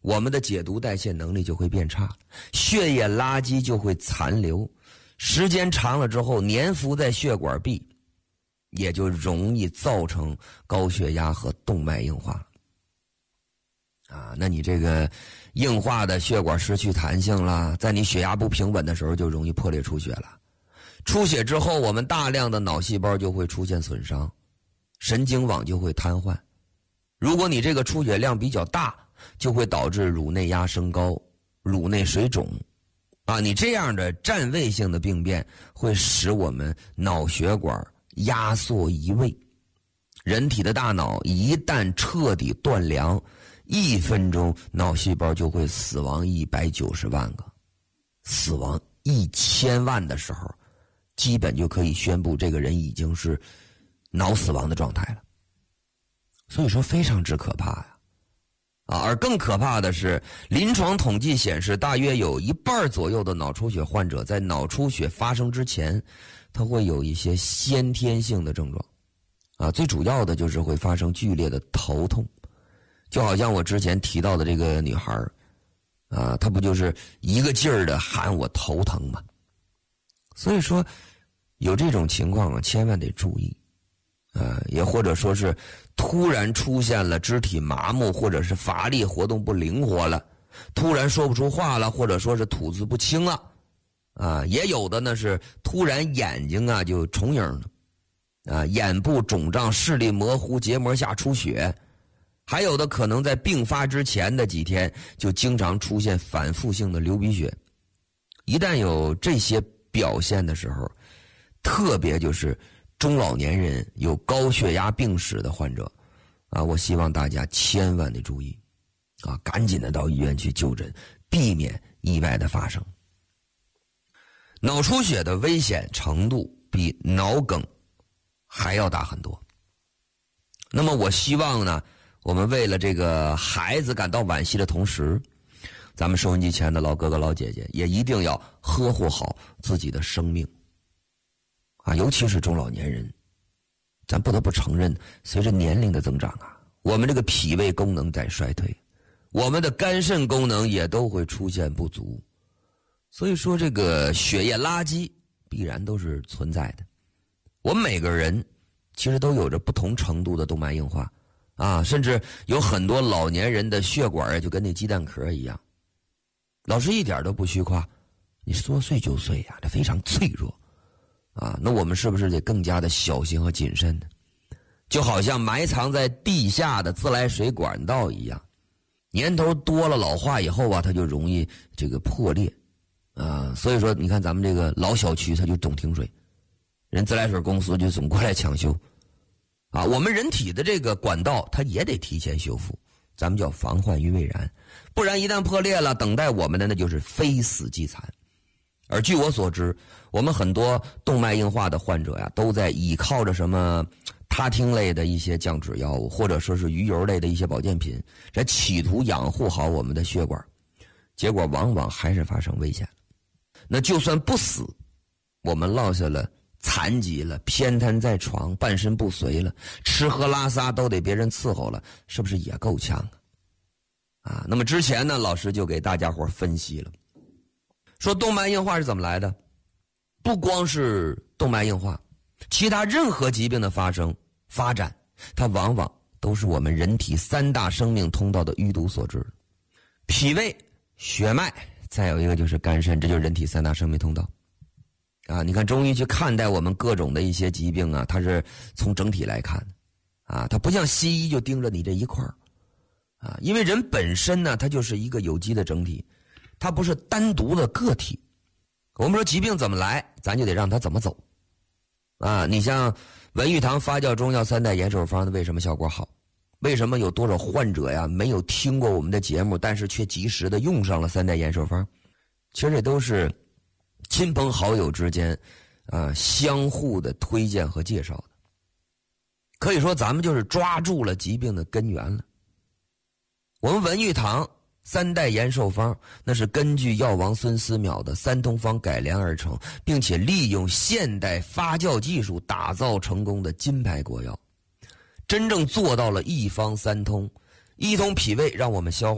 我们的解毒代谢能力就会变差，血液垃圾就会残留，时间长了之后粘附在血管壁，也就容易造成高血压和动脉硬化啊。那你这个硬化的血管失去弹性了，在你血压不平稳的时候就容易破裂出血了。出血之后，我们大量的脑细胞就会出现损伤，神经网就会瘫痪。如果你这个出血量比较大，就会导致乳内压升高、乳内水肿啊。你这样的占位性的病变会使我们脑血管压缩移位。人体的大脑一旦彻底断粮，1分钟脑细胞就会死亡190万个，死亡1000万的时候，基本就可以宣布这个人已经是脑死亡的状态了。所以说非常之可怕呀。而更可怕的是，临床统计显示，大约有1半左右的脑出血患者在脑出血发生之前，他会有一些先天性的症状最主要的就是会发生剧烈的头痛，就好像我之前提到的这个女孩她不就是一个劲儿的喊我头疼吗？所以说有这种情况千万得注意也或者说是突然出现了肢体麻木，或者是乏力活动不灵活了，突然说不出话了，或者说是吐字不清了也有的呢是突然眼睛就重影了眼部肿胀、视力模糊、结膜下出血，还有的可能在病发之前的几天就经常出现反复性的流鼻血。一旦有这些表现的时候，特别就是中老年人有高血压病史的患者我希望大家千万得注意赶紧的到医院去就诊，避免意外的发生。脑出血的危险程度比脑梗还要大很多。那么我希望呢，我们为了这个孩子感到惋惜的同时，咱们收音机前的老哥哥老姐姐也一定要呵护好自己的生命尤其是中老年人。咱不得不承认，随着年龄的增长我们这个脾胃功能在衰退，我们的肝肾功能也都会出现不足。所以说这个血液垃圾必然都是存在的。我们每个人其实都有着不同程度的动脉硬化甚至有很多老年人的血管就跟那鸡蛋壳一样。老师一点都不虚夸，你说碎就碎这非常脆弱那我们是不是得更加的小心和谨慎呢？就好像埋藏在地下的自来水管道一样，年头多了老化以后它就容易这个破裂所以说你看咱们这个老小区它就总停水，人自来水公司就总过来抢修我们人体的这个管道它也得提前修复，咱们叫防患于未然，不然一旦破裂了，等待我们的那就是非死即残。而据我所知，我们很多动脉硬化的患者都在依靠着什么他汀类的一些降脂药物，或者说是鱼油类的一些保健品，来企图养护好我们的血管，结果往往还是发生危险。那就算不死，我们落下了残疾了，偏瘫在床，半身不遂了，吃喝拉撒都得别人伺候了，是不是也够呛那么之前呢，老师就给大家伙分析了，说动脉硬化是怎么来的。不光是动脉硬化，其他任何疾病的发展，它往往都是我们人体3大生命通道的淤堵所致。脾胃、血脉，再有一个就是肝肾，这就是人体3大生命通道你看中医去看待我们各种的一些疾病它是从整体来看它不像西医就盯着你这一块因为人本身呢，它就是一个有机的整体，它不是单独的个体。我们说疾病怎么来，咱就得让它怎么走你像文玉堂发酵中药3代延寿方为什么效果好？为什么有多少患者没有听过我们的节目，但是却及时的用上了3代延寿方？其实这都是亲朋好友之间相互的推荐和介绍的。可以说咱们就是抓住了疾病的根源了。我们文玉堂3代延寿方那是根据药王孙思邈的3通方改良而成，并且利用现代发酵技术打造成功的金牌国药，真正做到了一方3通。一通脾胃让我们消化